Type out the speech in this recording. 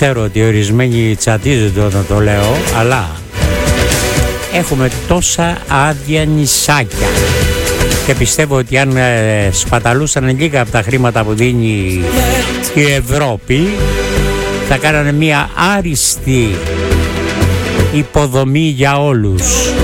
Ξέρω ότι ορισμένοι τσατίζονται όταν το λέω, αλλά έχουμε τόσα άδεια νησάκια και πιστεύω ότι αν σπαταλούσαν λίγα από τα χρήματα που δίνει η Ευρώπη, θα κάνανε μια άριστη υποδομή για όλους.